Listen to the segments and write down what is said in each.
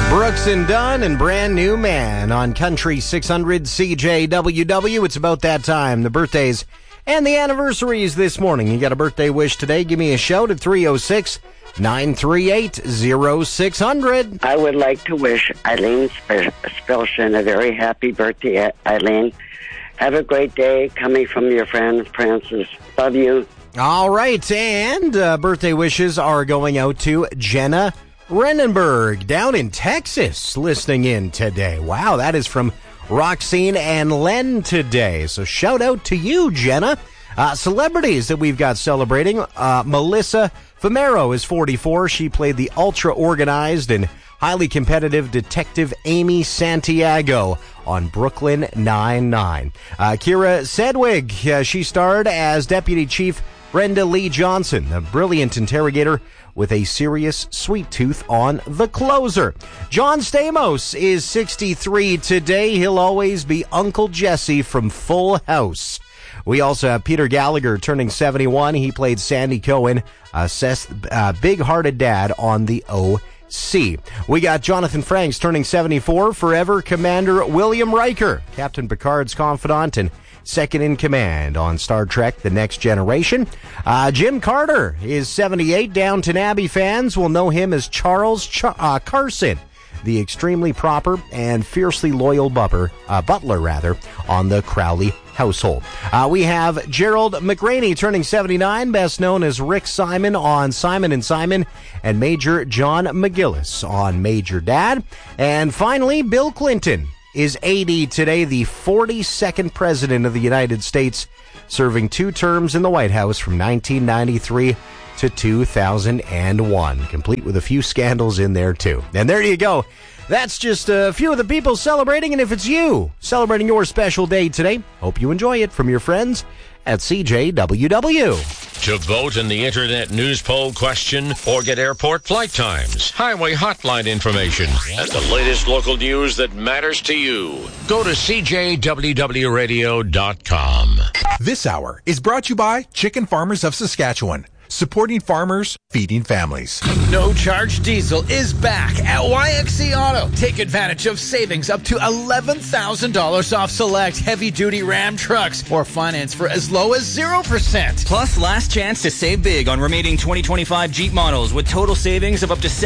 Brooks and Dunn and Brand New Man on Country 600 CJWW. It's about that time. The birthdays and the anniversaries this morning. You got a birthday wish today? Give me a shout at 306-938-0600. I would like to wish Eileen Spilshin a very happy birthday, Eileen. Have a great day, coming from your friend Francis. Love you. All right, and birthday wishes are going out to Jenna Renenberg down in Texas, listening in today. Wow, that is from Roxine and Len today. So shout out to you, Jenna. Celebrities that we've got celebrating. Melissa Fumero is 44. She played the ultra-organized and highly competitive Detective Amy Santiago on Brooklyn Nine-Nine. Kira Sedwig, she starred as Deputy Chief Brenda Lee Johnson, a brilliant interrogator with a serious sweet tooth on The Closer. John Stamos is 63 today. He'll always be Uncle Jesse from Full House. We also have Peter Gallagher turning 71. He played Sandy Cohen, Seth's big-hearted dad on The O.C. We got Jonathan Franks turning 74. Forever Commander William Riker, Captain Picard's confidant and second in command on Star Trek The Next Generation. Jim Carter is 78. Downton Abbey fans will know him as Charles Carson, the extremely proper and fiercely loyal butler on the Crowley household. We have Gerald McRaney turning 79, best known as Rick Simon on Simon & Simon, and Major John McGillis on Major Dad. And finally, Bill Clinton is 80 today, the 42nd president of the United States, serving 2 terms in the White House from 1993 to 2001, complete with a few scandals in there too. And there you go. That's just a few of the people celebrating, and if it's you celebrating your special day today, hope you enjoy it from your friends at CJWW. To vote in the Internet News Poll question or get airport flight times, highway hotline information, and the latest local news that matters to you, go to CJWWRadio.com. This hour is brought to you by Chicken Farmers of Saskatchewan, supporting farmers, feeding families. No Charge Diesel is back at YXC Auto. Take advantage of savings up to $11,000 off select heavy-duty Ram trucks or finance for as low as 0%. Plus, last chance to save big on remaining 2025 Jeep models with total savings of up to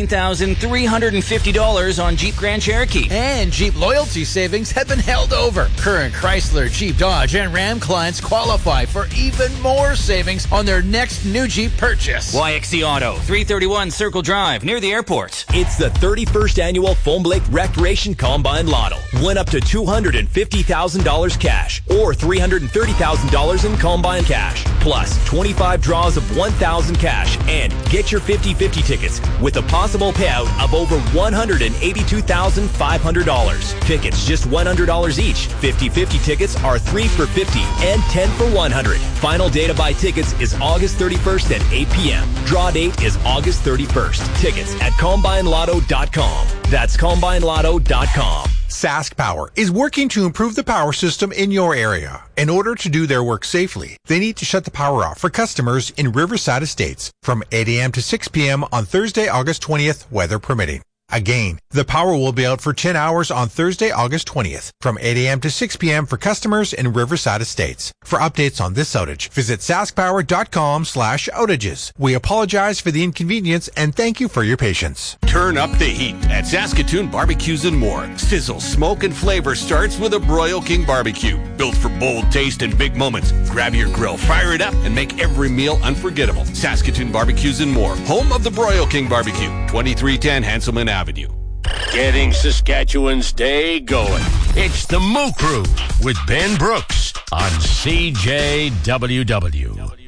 $17,350 on Jeep Grand Cherokee. And Jeep loyalty savings have been held over. Current Chrysler, Jeep, Dodge, and Ram clients qualify for even more savings on their next new Jeep purchase. YXC Auto, 331 Circle Drive, near the airport. It's the 31st annual Foam Lake Recreation Combine Lotto. Win up to $250,000 cash or $330,000 in combine cash. Plus 25 draws of $1,000 cash and get your 50-50 tickets with a possible payout of over $182,500. Tickets just $100 each. 50-50 tickets are 3 for $50 and 10 for $100. Final day to buy tickets is August 31st at 8 p.m. Draw date is August 31st. Tickets at CombineLotto.com. That's CombineLotto.com. Sask Power is working to improve the power system in your area. In order to do their work safely, they need to shut the power off for customers in Riverside Estates from 8 a.m. to 6 p.m. on Thursday, August 20th, weather permitting. Again, the power will be out for 10 hours on Thursday, August 20th, from 8 a.m. to 6 p.m. for customers in Riverside Estates. For updates on this outage, visit saskpower.com/outages. We apologize for the inconvenience and thank you for your patience. Turn up the heat at Saskatoon Barbecues and More. Sizzle, smoke, and flavor starts with a Broil King barbecue. Built for bold taste and big moments. Grab your grill, fire it up, and make every meal unforgettable. Saskatoon Barbecues and More, home of the Broil King barbecue, 2310 Hanselman Avenue. Getting Saskatchewan's day going. It's the Moo Crew with Ben Brooks on CJWW.